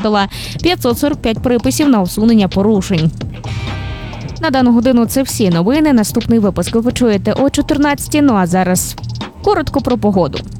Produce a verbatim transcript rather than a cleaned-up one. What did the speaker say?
виписала п'ятсот сорок п'ять приписів на усунення порушень. На дану годину це всі новини. Наступний випуск ви почуєте о чотирнадцятій. Ну а зараз коротко про погоду.